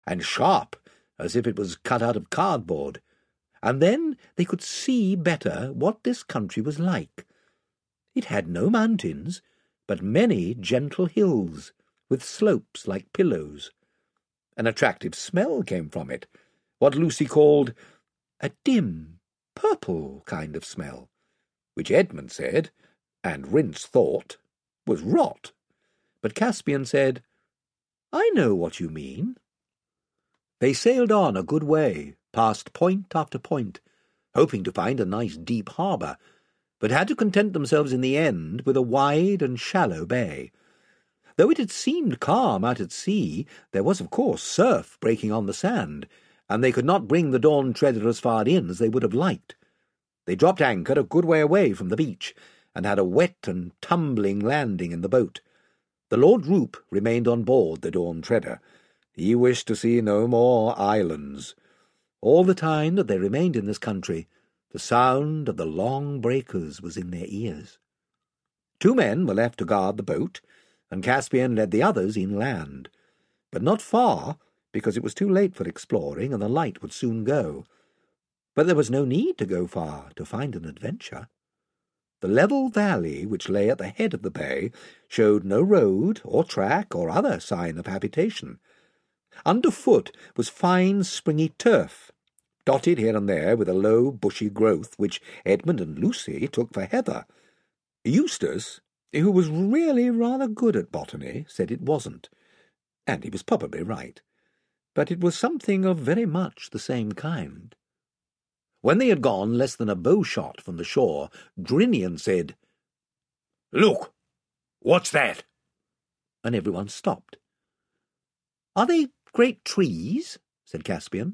and sharp, as if it was cut out of cardboard, and then they could see better what this country was like. It had no mountains, but many gentle hills, with slopes like pillows. An attractive smell came from it, what Lucy called a dim, purple kind of smell, which Edmund said, and Rince thought, was rot. But Caspian said, "I know what you mean." They sailed on a good way, past point after point, hoping to find a nice deep harbour, but had to content themselves in the end with a wide and shallow bay. Though it had seemed calm out at sea, there was, of course, surf breaking on the sand, and they could not bring the Dawn Treader as far in as they would have liked. They dropped anchor a good way away from the beach, and had a wet and tumbling landing in the boat. The Lord Roop remained on board the Dawn Treader. He wished to see no more islands. All the time that they remained in this country, the sound of the long breakers was in their ears. 2 men were left to guard the boat, and Caspian led the others inland, but not far, because it was too late for exploring, and the light would soon go. But there was no need to go far to find an adventure. The level valley which lay at the head of the bay showed no road or track or other sign of habitation. Underfoot was fine springy turf, dotted here and there with a low bushy growth which Edmund and Lucy took for heather. Eustace, who was really rather good at botany, said it wasn't, and he was probably right, but it was something of very much the same kind. When they had gone less than a bow-shot from the shore, Drinian said, "Look! What's that?" And everyone stopped. "Are they great trees?" said Caspian.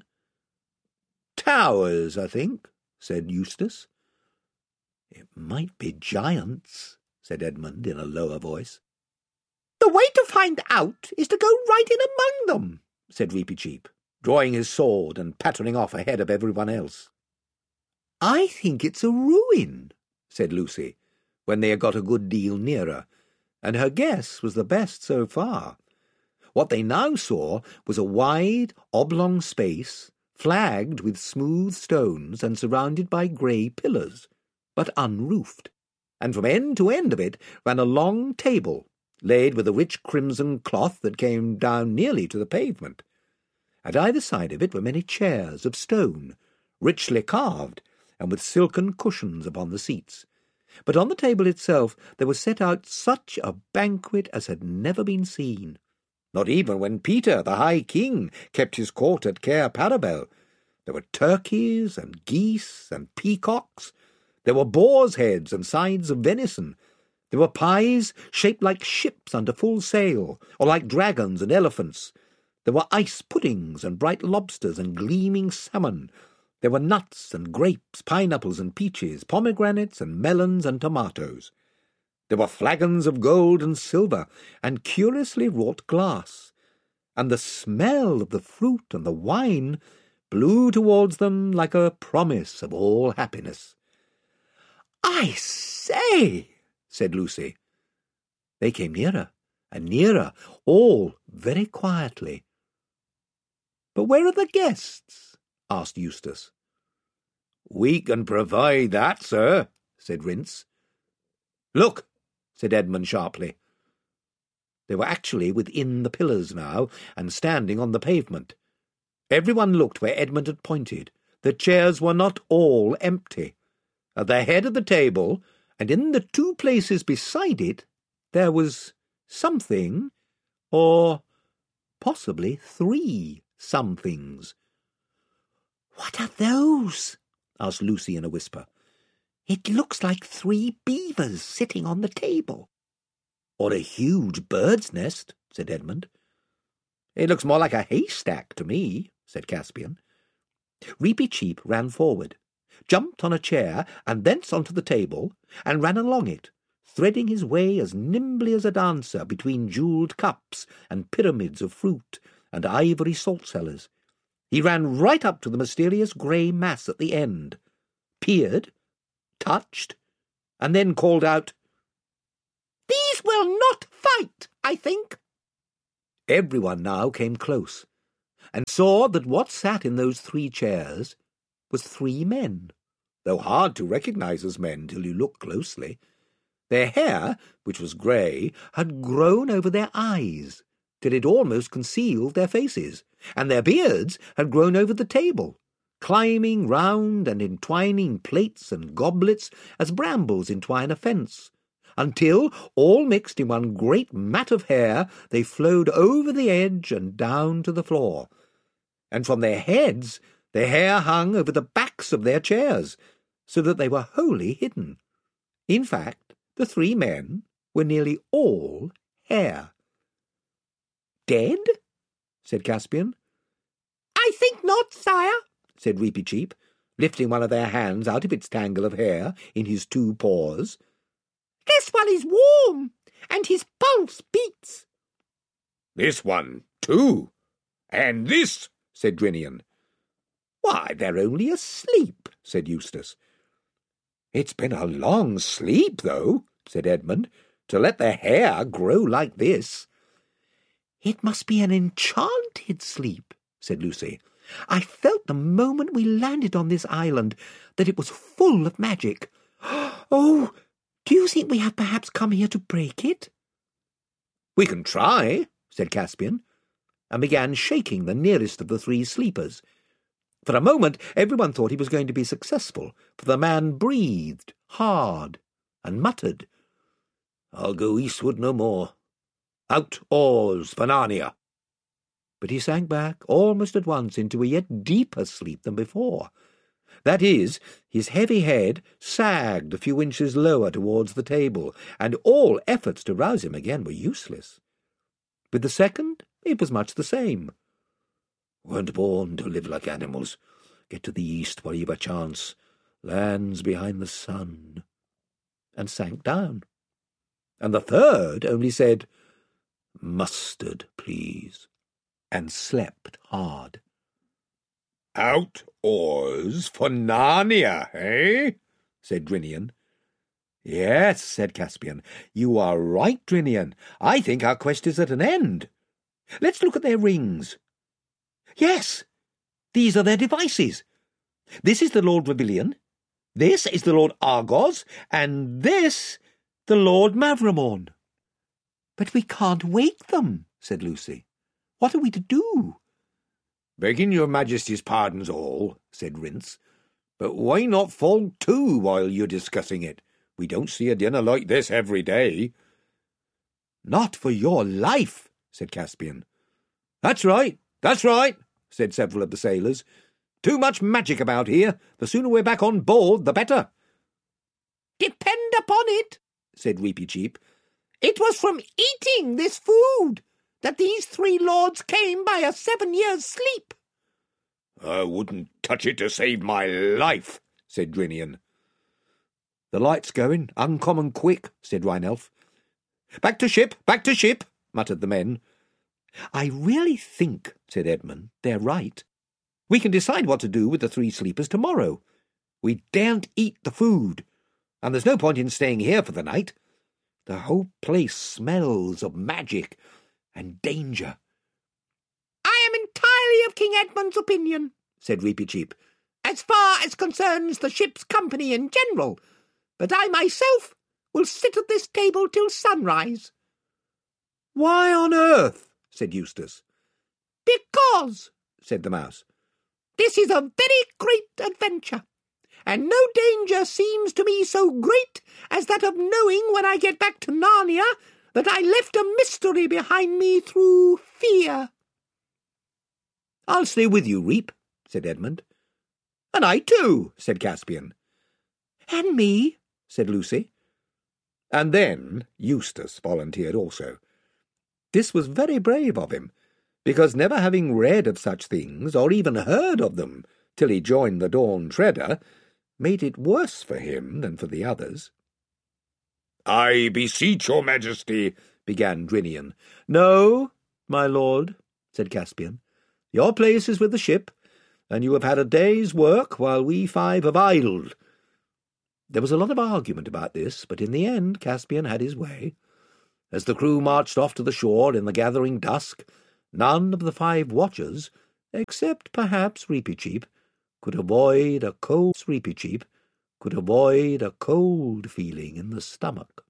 "Towers, I think," said Eustace. "It might be giants," said Edmund in a lower voice. "The way to find out is to go right in among them," said Reepicheep, drawing his sword and pattering off ahead of everyone else. "I think it's a ruin," said Lucy, when they had got a good deal nearer, and her guess was the best so far. What they now saw was a wide, oblong space, flagged with smooth stones and surrounded by grey pillars, but unroofed, and from end to end of it ran a long table, laid with a rich crimson cloth that came down nearly to the pavement. At either side of it were many chairs of stone, richly carved, and with silken cushions upon the seats. But on the table itself there was set out such a banquet as had never been seen. Not even when Peter, the High King, kept his court at Cair Parabel. There were turkeys and geese and peacocks. There were boars' heads and sides of venison. There were pies shaped like ships under full sail, or like dragons and elephants. There were ice puddings and bright lobsters and gleaming salmon. There were nuts and grapes, pineapples and peaches, pomegranates and melons and tomatoes. There were flagons of gold and silver and curiously wrought glass, and the smell of the fruit and the wine blew towards them like a promise of all happiness. "I say," said Lucy. They came nearer and nearer, all very quietly. "But where are the guests?" asked Eustace. "We can provide that, sir," said Rince. "Look," said Edmund sharply. They were actually within the pillars now, and standing on the pavement. Everyone looked where Edmund had pointed. The chairs were not all empty. At the head of the table, and in the 2 places beside it, there was something, or possibly 3 somethings. "What are those?" asked Lucy in a whisper. "It looks like 3 beavers sitting on the table." "Or a huge bird's nest," said Edmund. "It looks more like a haystack to me," said Caspian. Reepicheep ran forward, jumped on a chair, and thence onto the table, and ran along it, threading his way as nimbly as a dancer between jewelled cups and pyramids of fruit and ivory salt-cellars. He ran right up to the mysterious grey mass at the end, peered, touched, and then called out, "These will not fight, I think." Everyone now came close. and saw that what sat in those 3 chairs was 3 men, though hard to recognize as men till you looked closely. Their hair, which was grey, had grown over their eyes, till it almost concealed their faces, and their beards had grown over the table, climbing round and entwining plates and goblets as brambles entwine a fence, until, all mixed in one great mat of hair, they flowed over the edge and down to the floor. And from their heads their hair hung over the backs of their chairs, so that they were wholly hidden. In fact, the 3 men were nearly all hair. "Dead?" said Caspian. "I think not, sire," said Reepicheep, lifting one of their hands out of its tangle of hair in his 2 paws. "This one is warm, and his pulse beats." "This one, too. And this," said Drinian. "Why, they're only asleep," said Eustace. "It's been a long sleep, though," said Edmund, "to let their hair grow like this." "It must be an enchanted sleep," said Lucy. "I felt the moment we landed on this island that it was full of magic. Oh, do you think we have perhaps come here to break it?" "We can try," said Caspian, and began shaking the nearest of the 3 sleepers. For a moment everyone thought he was going to be successful, for the man breathed hard and muttered, "I'll go eastward no more. Out oars for Narnia." But he sank back almost at once into a yet deeper sleep than before. That is, his heavy head sagged a few inches lower towards the table, and all efforts to rouse him again were useless. With the second, it was much the same. "Weren't born to live like animals. Get to the east while you've a chance. Lands behind the sun." And sank down. And the third only said, "Mustard, please," and slept hard. "Out oars for Narnia, eh?" said Drinian. "Yes," said Caspian. "You are right, Drinian. I think our quest is at an end. Let's look at their rings. Yes, these are their devices. This is the Lord Rebellion, this is the Lord Argos, and this the Lord Mavramorn." "But we can't wake them," said Lucy. "What are we to do?" "Begging your Majesty's pardons all," said Rince, "but why not fall to while you're discussing it? We don't see a dinner like this every day." "Not for your life," said Caspian. That's right, said several of the sailors. "Too much magic about here. The sooner we're back on board, the better." "Depend upon it," said Reepicheep, "it was from eating this food that these 3 lords came by a 7 years' sleep." "I wouldn't touch it to save my life," said Drinian. "The light's going uncommon quick," said Rheinelf. Back to ship, muttered the men. "I really think," said Edmund, "they're right. We can decide what to do with the 3 sleepers tomorrow. We daren't eat the food, and there's no point in staying here for the night. The whole place smells of magic and danger." "I am entirely of King Edmund's opinion," said Reepicheep, "as far as concerns the ship's company in general, but I myself will sit at this table till sunrise." "Why on earth?" said Eustace. "Because," said the mouse, "this is a very great adventure, and no danger seems to me so great as that of knowing when I get back to Narnia that I left a mystery behind me through fear." "I'll stay with you, Reep," said Edmund. "And I too," said Caspian. "And me," said Lucy. And then Eustace volunteered also. This was very brave of him, because never having read of such things, or even heard of them, till he joined the Dawn Treader, made it worse for him than for the others. "I beseech your Majesty," began Drinian. "No, my lord," said Caspian. "Your place is with the ship, and you have had a day's work while we 5 have idled." There was a lot of argument about this, but in the end Caspian had his way. As the crew marched off to the shore in the gathering dusk, none of the 5 watchers except perhaps Reepicheep could avoid a cold feeling in the stomach.